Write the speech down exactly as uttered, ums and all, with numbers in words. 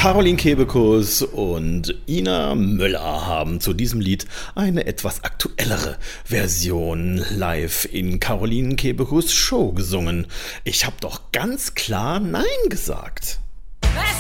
Caroline Kebekus und Ina Müller haben zu diesem Lied eine etwas aktuellere Version live in Caroline Kebekus Show gesungen. Ich habe doch ganz klar Nein gesagt. Es